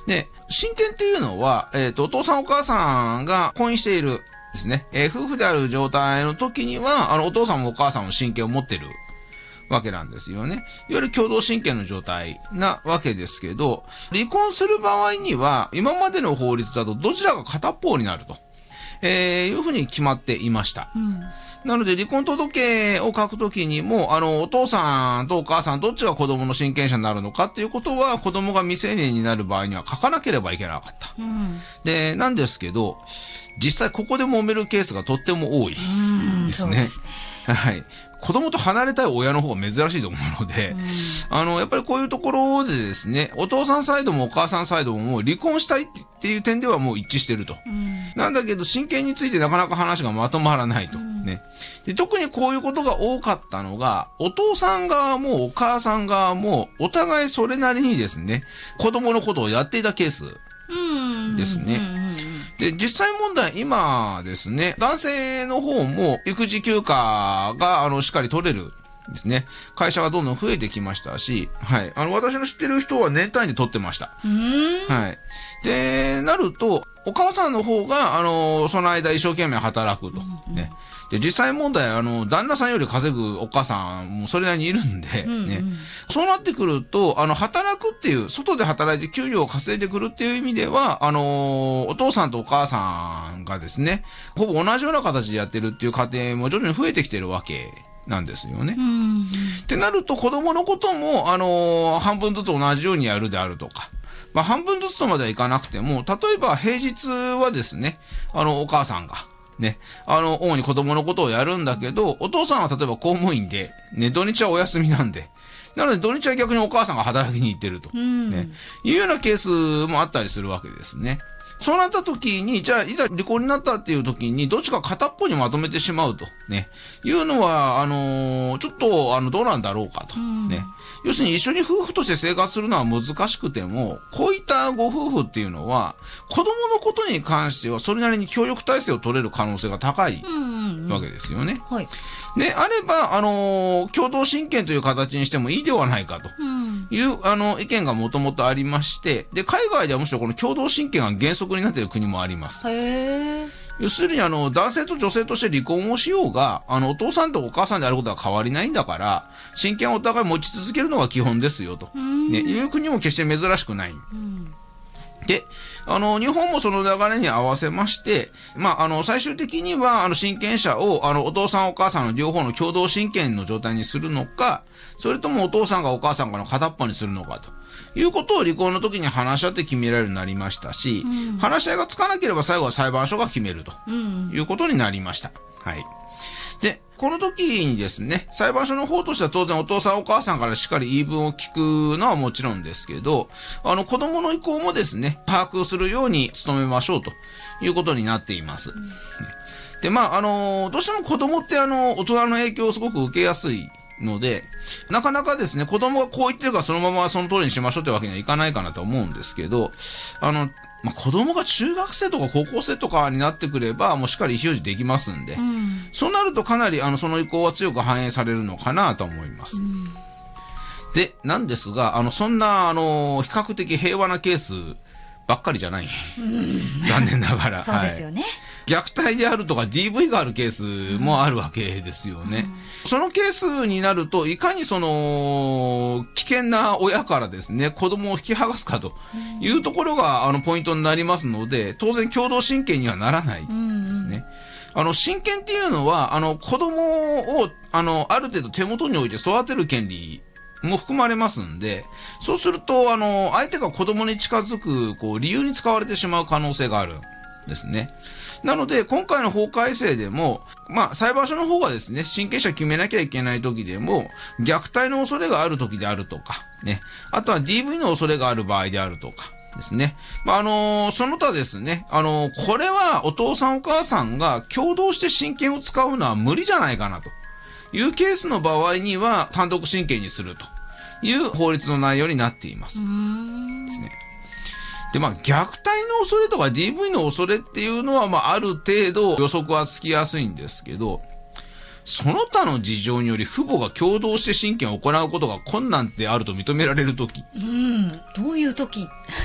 で、親権っていうのは、お父さんお母さんが婚姻しているですね、夫婦である状態の時には、お父さんもお母さんも親権を持ってるわけなんですよね。いわゆる共同親権の状態なわけですけど、離婚する場合には、今までの法律だとどちらが片方になると、いうふうに決まっていました。なので、離婚届を書くときにも、お父さんとお母さんどっちが子供の親権者になるのかっていうことは、子供が未成年になる場合には書かなければいけなかった。で、なんですけど、実際ここで揉めるケースがとっても多いですね。はい。子供と離れたい親の方が珍しいと思うので、やっぱりこういうところでですね、お父さんサイドもお母さんサイドももう離婚したいっていう点ではもう一致してると。なんだけど、親権についてなかなか話がまとまらないと。ね。で、特にこういうことが多かったのが、お父さん側もお母さん側も、お互いそれなりにですね、子供のことをやっていたケースですね。で、実際問題、今ですね、男性の方も育児休暇が、しっかり取れるですね。会社がどんどん増えてきましたし、はい。私の知ってる人は年単位で取ってました。はい。で、なると、お母さんの方が、その間一生懸命働くと。ね。で、実際問題、旦那さんより稼ぐお母さんもそれなりにいるんで、ね。そうなってくると、働くっていう、外で働いて給料を稼いでくるっていう意味では、お父さんとお母さんがですね、ほぼ同じような形でやってるっていう家庭も徐々に増えてきてるわけなんですよね。ってなると、子供のことも、半分ずつ同じようにやるであるとか、まあ、半分ずつとまではいかなくても、例えば平日はですね、お母さんが、ね、主に子供のことをやるんだけど、お父さんは例えば公務員で、ね、土日はお休みなんで、なので土日は逆にお母さんが働きに行ってると、ね、いうようなケースもあったりするわけですね。そうなった時に、じゃあ、いざ離婚になったっていう時に、どっちか片っぽにまとめてしまうと、ね、いうのは、ちょっと、どうなんだろうかと、ね。要するに一緒に夫婦として生活するのは難しくても、こういったご夫婦っていうのは、子供のことに関しては、それなりに協力体制を取れる可能性が高いわけですよね。はい。で、あれば、共同親権という形にしてもいいではないかという、意見がもともとありまして、で、海外ではむしろこの共同親権が原則になっている国もあります。要するに男性と女性として離婚をしようが、お父さんとお母さんであることは変わりないんだから、親権をお互い持ち続けるのが基本ですよと。ね、いう国も決して珍しくない。で、日本もその流れに合わせまして、まあ、最終的には、親権者を、お父さんお母さんの両方の共同親権の状態にするのか、それともお父さんがお母さんがの片っぽにするのかということを離婚の時に話し合って決められるようになりましたし、話し合いがつかなければ最後は裁判所が決めるということになりました。はい。で、この時にですね、裁判所の方としては当然お父さんお母さんからしっかり言い分を聞くのはもちろんですけど、子供の意向もですね、把握するように努めましょうということになっています。で、まあ、どうしても子供って大人の影響をすごく受けやすいので、なかなかですね、子供がこう言ってるからそのままその通りにしましょうってわけにはいかないかなと思うんですけど、まあ、子供が中学生とか高校生とかになってくれば、もうしっかり意思表示できますんで、そうなるとかなりその意向は強く反映されるのかなと思います。で、なんですが、そんな、比較的平和なケースばっかりじゃない。残念ながら。 そうですよね。 虐待であるとか DV があるケースもあるわけですよね。そのケースになると、いかに危険な親からですね、子供を引き剥がすかというところが、ポイントになりますので、当然共同親権にはならないですね。親権っていうのは、子供を、ある程度手元に置いて育てる権利も含まれますんで、そうすると、相手が子供に近づく、理由に使われてしまう可能性があるんですね。なので、今回の法改正でも、まあ、裁判所の方がですね、親権者決めなきゃいけない時でも、虐待の恐れがある時であるとか、ね、あとは DV の恐れがある場合であるとか、ですね。まあ、その他ですね、これはお父さんお母さんが共同して親権を使うのは無理じゃないかなというケースの場合には、単独親権にするという法律の内容になっています。ですね。で、まあ、虐待の恐れとか DV の恐れっていうのは、まあ、ある程度予測はつきやすいんですけど、その他の事情により父母が共同して親権を行うことが困難であると認められるとき。 どういうとき